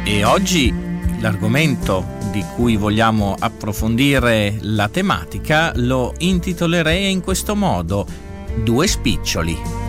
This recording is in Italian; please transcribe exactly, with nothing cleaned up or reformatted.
E oggi l'argomento di cui vogliamo approfondire la tematica lo intitolerei in questo modo: due spiccioli.